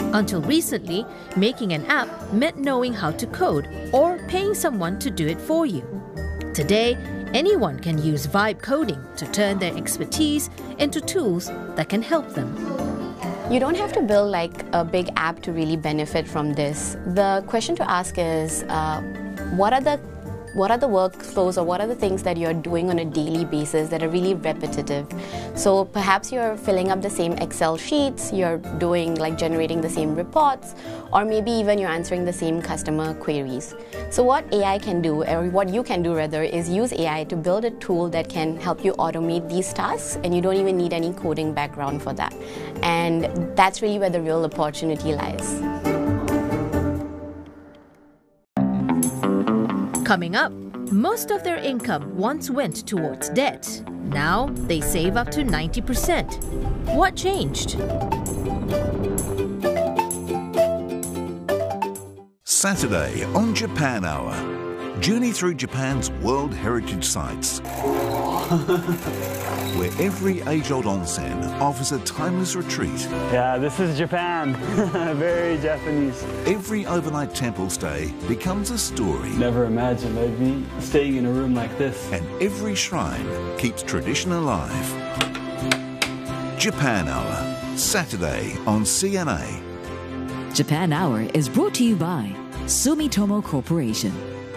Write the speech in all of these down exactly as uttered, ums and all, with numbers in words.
Until recently, making an app meant knowing how to code or paying someone to do it for you. Today, anyone can use Vibe Coding to turn their expertise into tools that can help them. You don't have to build like a big app to really benefit from this. The question to ask is, uh, what are the What are the workflows or what are the things that you're doing on a daily basis that are really repetitive? So perhaps you're filling up the same Excel sheets, you're doing like generating the same reports, or maybe even you're answering the same customer queries. So what A I can do, or what you can do rather, is use A I to build a tool that can help you automate these tasks, and you don't even need any coding background for that. And that's really where the real opportunity lies. Coming up, most of their income once went towards debt. Now they save up to ninety percent. What changed? Saturday on Japan Hour. Journey through Japan's World Heritage Sites, where every age-old onsen offers a timeless retreat. Yeah, this is Japan. Very Japanese. Every overnight temple stay becomes a story. Never imagined I'd be staying in a room like this. And every shrine keeps tradition alive. Japan Hour, Saturday on C N A. Japan Hour is brought to you by Sumitomo Corporation.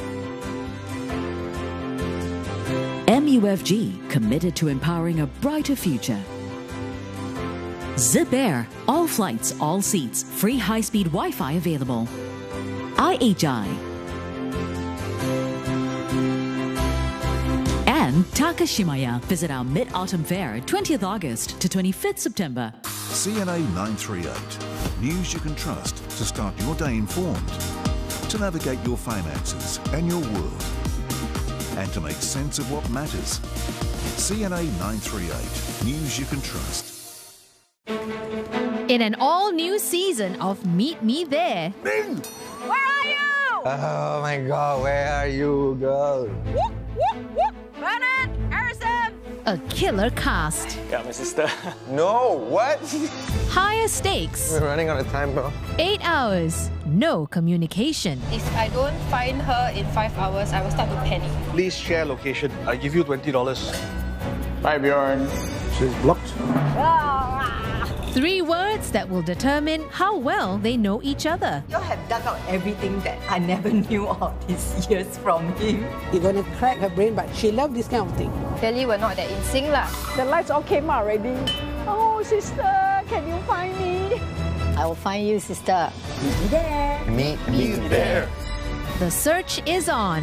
M U F G, committed to empowering a brighter future. Zip Air, all flights, all seats, free high-speed Wi-Fi available. I H I. And Takashimaya, visit our Mid-Autumn Fair, twentieth August to twenty-fifth September. C N A nine three eight, news you can trust to start your day informed, to navigate your finances and your world, and to make sense of what matters. C N A nine three eight, news you can trust. In an all-new season of Meet Me There. Ming! Where are you? Oh my God, where are you, girl? Whoop, whoop, whoop. Bernard, Harrison. A killer cast. Yeah, my sister. No, what? Higher stakes. We're running out of time, bro. Eight hours. No communication. If I don't find her in five hours, I will start to panic. Please share location. I'll give you twenty dollars. Bye, Bjorn. She's blocked. Three words that will determine how well they know each other. You have dug out everything that I never knew all these years from him. You're gonna crack her brain, but she loves this kind of thing. Clearly, we're not that in sync lah. The lights all came out already. Oh, sister, can you find me? I will find you, sister. Meet me there. Meet me there. The search is on.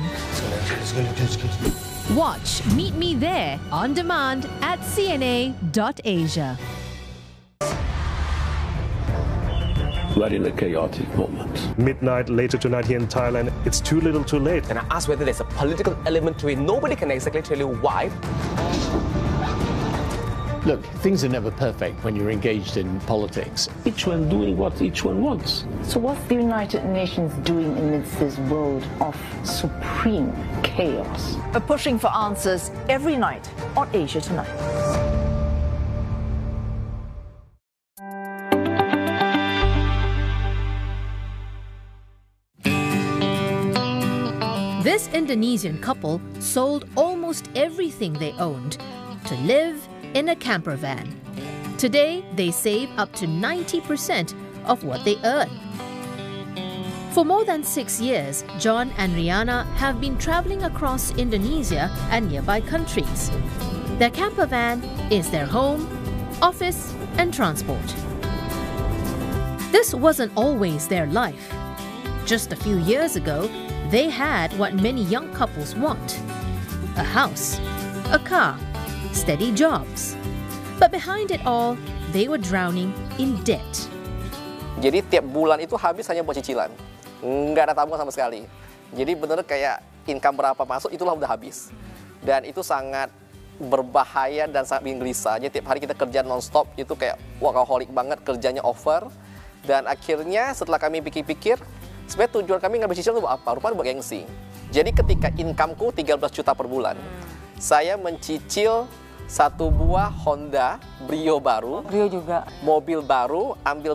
Watch Meet Me There on demand at C N A dot asia. We're in a chaotic moment. Midnight later tonight here in Thailand. It's too little too late. And I asked whether there's a political element to it. Nobody can exactly tell you why. Look, things are never perfect when you're engaged in politics. Each one doing what each one wants. So what's the United Nations doing amidst this world of supreme chaos? We're pushing for answers every night on Asia Tonight. This Indonesian couple sold almost everything they owned to live in a camper van. Today, they save up to ninety percent of what they earn. For more than six years, John and Rihanna have been traveling across Indonesia and nearby countries. Their camper van is their home, office, and transport. This wasn't always their life. Just a few years ago, they had what many young couples want: a house, a car, steady jobs. But behind it all, they were drowning in debt. Jadi tiap bulan itu habis hanya buat cicilan. Nggak ada tabungan sama sekali. Jadi bener kayak income berapa masuk, itulah udah habis. Dan itu sangat berbahaya dan sangat bikin gelisah. Jadi tiap hari kita kerja non-stop, itu kayak workaholic banget, kerjanya over. Dan akhirnya setelah kami pikir-pikir, sebenarnya tujuan kami ngambil cicilan itu buat apa? Rupanya buat gengsi. Jadi ketika incomeku tiga belas juta per bulan, saya mencicil satu buah Honda Brio baru, Brio juga, mobil baru, ambil